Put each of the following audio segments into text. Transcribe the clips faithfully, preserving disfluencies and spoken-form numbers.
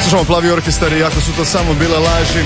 Slušamo Plavi orkestar i ako su to samo bile laži.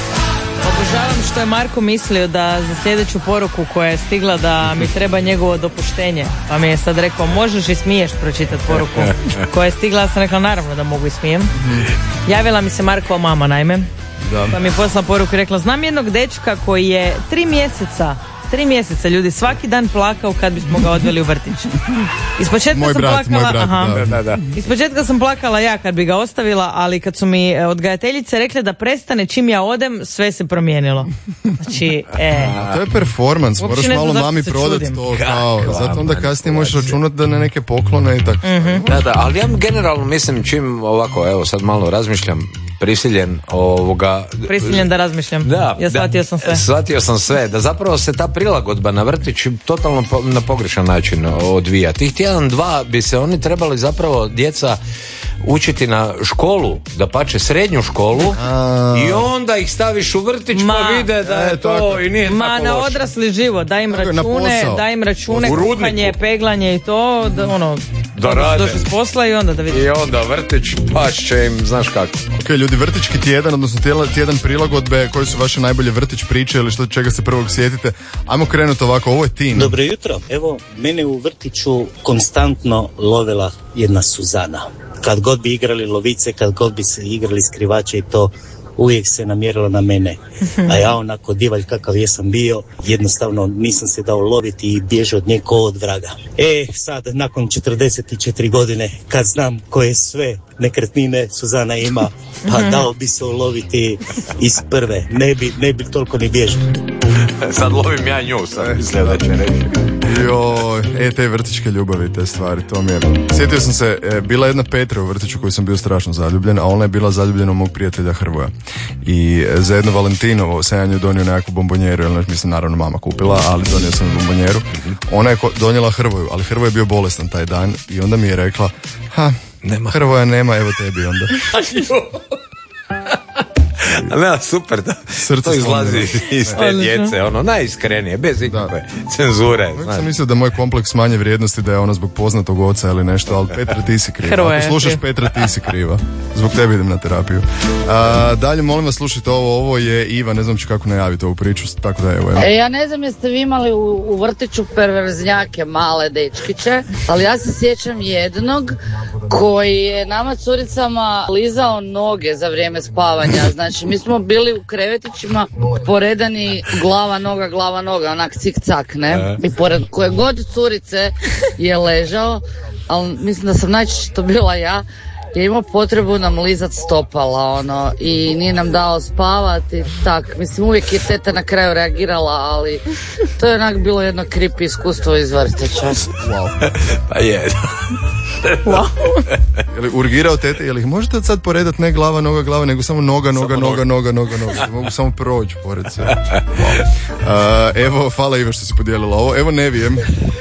Obožavam što je Marko mislio da za sljedeću poruku koja je stigla da mi treba njegovo dopuštenje. Pa mi je sad rekao, možeš i smiješ pročitati poruku koja je stigla. Ja sam rekla, naravno da mogu i smijem. Javila mi se Markova mama, naime. Da. Pa mi je poslala poruku i rekla, znam jednog dečka koji je tri mjeseca Tri mjeseca ljudi svaki dan plakao kad bismo ga odveli u vrtić. Ispočetka moj sam brat, plakala, moj brat, aha. da, da, da. Ispočetka sam plakala ja kad bi ga ostavila, ali kad su mi odgajateljice rekle da prestane čim ja odem, sve se promijenilo. Znači, e. A to je performans, moraš malo mami prodati to kao, zato onda kasnije možeš računati da na neke poklone i tako. Mm-hmm. Da, da, ali ja generalno mislim čim ovako, evo sad malo razmišljam, prisiljen ovoga... Prisiljen da razmišljam. Da, ja shvatio sam sve. Shvatio sam sve. Da zapravo se ta prilagodba na vrtić totalno po, na pogrešan način odvija. Tih tjedan, dva bi se oni trebali zapravo djeca učiti na školu, da pače srednju školu a... i onda ih staviš u vrtić ma, pa vide da je e, to tako. I nije ma, tako na loše. Odrasli život, daj im račune, daj im račune, kuhanje, peglanje i to, da, ono, da rade. Došli s posla i onda da vidi. I onda vrtić, baš će im, znaš kako. Ok, ljudi, vrtićki tjedan, odnosno tjedan prilagodbe, koji su vaše najbolje vrtić priče ili što čega se prvog sjetite. Ajmo krenuti ovako, ovo je Tin. Dobro jutro, evo, mene u vrtiću konstantno lovila jedna Suzana. Kad god bi igrali lovice, kad god bi se igrali skrivače i to, uvijek se namjerilo na mene. A ja onako divalj kakav jesam bio, jednostavno nisam se dao loviti i bježao od nje ko od vraga. E, sad, nakon četrdeset četiri godine, kad znam koje sve nekretnine Suzana ima, pa dao bi se uloviti iz prve. Ne bi, ne bi toliko ni bježao. Sad lovim ja nju, sad mislio da će reći. Joj, e, te vrtićke ljubavi, te stvari, to mi je. Sjetio sam se, e, bila jedna Petra u vrtiću koju sam bio strašno zaljubljen, a ona je bila zaljubljena u mog prijatelja Hrvoja. I e, za jedno Valentinovo sam ja nju donio nekakvu bombonjeru, jer mislim, naravno mama kupila, ali donio sam bombonjeru. Ona je ko- donijela Hrvoju, ali Hrvoje je bio bolestan taj dan i onda mi je rekla, ha, nema. Hrvoja nema, evo tebi onda. Ne, super da Srce to izlazi iz te djece, ono, najiskrenije, bez ikakve cenzure. Uvijek sam mislio da moj kompleks manje vrijednosti da je ono zbog poznatog oca ili nešto, ali Petra, ti si kriva. Ako slušaš Petra, ti si kriva. Zbog tebe idem na terapiju. A, dalje, molim vas, slušajte ovo, ovo je Iva, ne znam ću kako najaviti ovu priču, tako da evo. E, ja ne znam jeste vi imali u, u vrtiću perverznjake, male dečkiće, ali ja se sjećam jednog koji je nama curicama lizao noge za vrijeme spavanja. Znači, mi smo bili u krevetićima poredani glava, noga, glava, noga, onak cik-cak, ne? I pored koje god curice je ležao, ali mislim da sam najčešće to bila ja, je imao potrebu nam lizat stopala, ono, i nije nam dao spavati, tak, mislim, uvijek je teta na kraju reagirala, ali to je onak bilo jedno creepy iskustvo iz vrtića. Wow. Pa je. Wow. Je li urgirao tete, je li možete sad poredat ne glava, noga, glava, nego samo noga, noga, samo noga, noga, noga, noga, noga. Mogu samo proći pored sve. Wow. Uh, evo, hvala Iva što si podijelila ovo. Evo, ne vijem.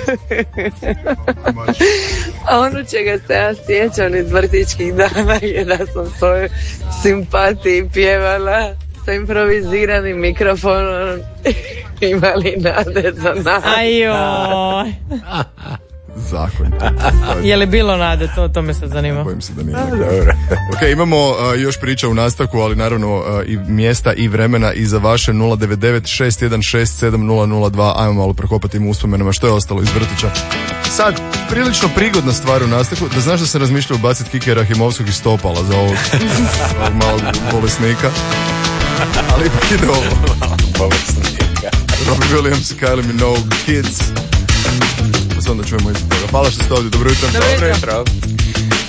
A ono čega se ja sjećam iz vrtićkih dana je da sam svoju simpatiji pjevala sa improviziranim mikrofonom. Imali nade za nade. Ajoj. Zakon. Je li bilo nade? To, to me sad zanima. Bojim se da nije. Ok, imamo uh, još priča u nastavku, ali naravno uh, i mjesta i vremena i za vaše nula devet devet šest jedan šest sedam nula nula dva. Ajmo malo prekopati im uspomenama što je ostalo iz vrtića. Sad, prilično prigodna stvar u nastavku. Da znaš da sam razmišljao ubaciti Kike Rahimovskog iz stopala za ovog, ovog malog bolesnika. Ali ipak ide ovo. Bolesnika. Robbie Williams, Kylie Minogue, Kids. Pa se onda čujemo isto toga. Hvala što ste ovdje. Dobro jutro. Dobro jutro.